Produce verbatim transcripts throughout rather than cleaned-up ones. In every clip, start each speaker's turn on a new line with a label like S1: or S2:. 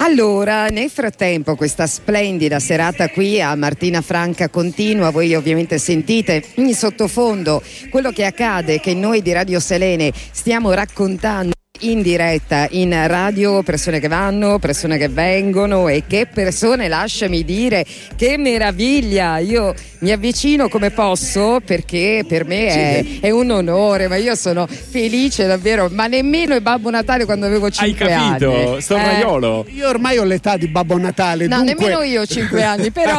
S1: Allora, nel frattempo questa splendida serata qui a Martina Franca continua. Voi ovviamente sentite in sottofondo quello che accade, che noi di Radio Selene stiamo raccontando in diretta in radio, persone che vanno, persone che vengono, e che persone, lasciami dire, che meraviglia. Io mi avvicino come posso, perché per me è, è un onore, ma io sono felice davvero, ma nemmeno il Babbo Natale quando avevo cinque anni.
S2: Hai capito, Stornaiolo?
S3: Eh. Io ormai ho l'età di Babbo Natale.
S1: No,
S3: dunque...
S1: nemmeno io ho cinque anni, però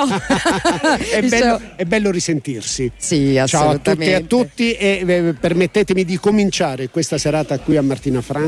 S3: è, bello, è bello risentirsi.
S1: Sì, assolutamente.
S3: Ciao a tutti e a tutti, e eh, permettetemi di cominciare questa serata qui a Martina Franca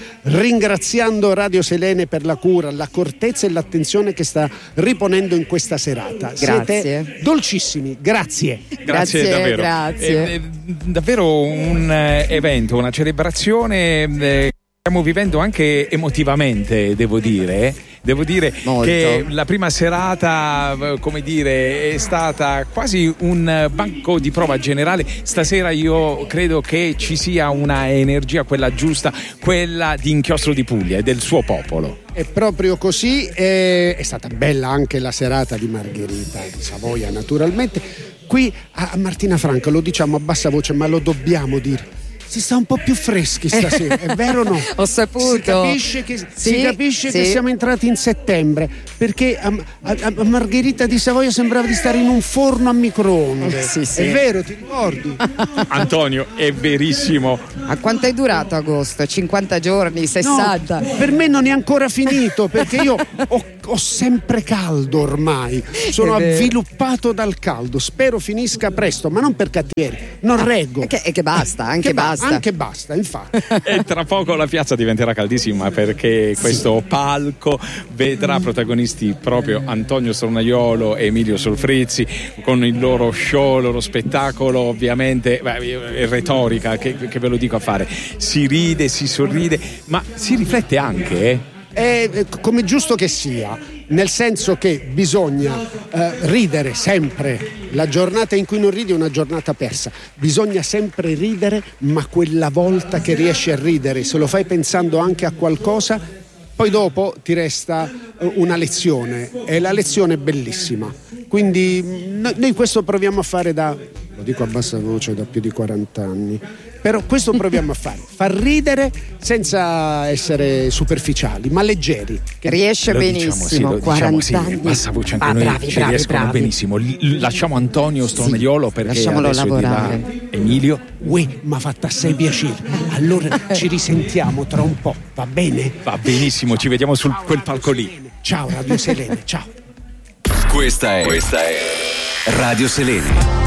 S3: ringraziando Radio Selene per la cura, l'accortezza e l'attenzione che sta riponendo in questa serata.
S1: Grazie.
S3: Siete dolcissimi, grazie.
S2: Grazie,
S1: Grazie
S2: davvero.
S1: grazie.
S2: È, è davvero un eh, evento, una celebrazione eh, che stiamo vivendo anche emotivamente, devo dire. Devo dire
S1: Molto.
S2: che la prima serata, come dire, è stata quasi un banco di prova generale. Stasera io credo che ci sia una energia, quella giusta, quella di Inchiostro di Puglia e del suo popolo.
S3: È proprio così, è, è stata bella anche la serata di Margherita di Savoia, naturalmente. Qui a Martina Franca lo diciamo a bassa voce, ma lo dobbiamo dire. Si sta un po' più freschi stasera, è vero o no?
S1: Ho saputo.
S3: Si capisce che,
S1: sì,
S3: si capisce
S1: sì.
S3: che siamo entrati in settembre, perché a, a, a Margherita di Savoia sembrava di stare in un forno a microonde.
S1: Sì, sì.
S3: È vero, ti ricordi?
S2: Antonio, è verissimo.
S1: A quanto è durato agosto? cinquanta giorni, sessanta?
S3: No, per me non è ancora finito, perché io ho, ho sempre caldo ormai. Sono avviluppato dal caldo. Spero finisca presto, ma non per cattiveria. Non reggo.
S1: E che, e che basta, anche
S3: che
S1: basta.
S3: Anche basta, infatti.
S2: E tra poco la piazza diventerà caldissima, perché questo palco vedrà protagonisti proprio Antonio Stornaiolo e Emilio Solfrizzi con il loro show, il loro spettacolo. Ovviamente beh, è retorica, che, che ve lo dico a fare. Si ride, si sorride, ma si riflette anche, eh?
S3: È come giusto che sia, nel senso che bisogna eh, ridere sempre. La giornata in cui non ridi è una giornata persa. Bisogna sempre ridere, ma quella volta che riesci a ridere, se lo fai pensando anche a qualcosa, poi dopo ti resta una lezione, e la lezione è bellissima. Quindi noi questo proviamo a fare da, lo dico a bassa voce, da più di quaranta anni. Però questo proviamo a fare, far ridere senza essere superficiali, ma leggeri.
S1: Riesce
S2: lo
S1: benissimo,
S2: diciamo, sì,
S1: quaranta
S2: diciamo, sì,
S1: anni.
S2: bassa voce anche
S1: ah,
S2: noi
S1: bravi,
S2: ci
S1: bravi,
S2: riescono
S1: bravi.
S2: benissimo. L- lasciamo Antonio Stornaiolo,
S1: Sì,
S2: perché
S1: lasciamolo
S2: adesso
S1: lavorare.
S2: è di là Emilio.
S3: Uè, mi ha fatto assai piacere. Allora ci risentiamo tra un po', va bene?
S2: Va benissimo, ci vediamo su quel palco lì.
S3: Ciao Radio Selene, ciao.
S4: Questa è, questa è Radio Selene.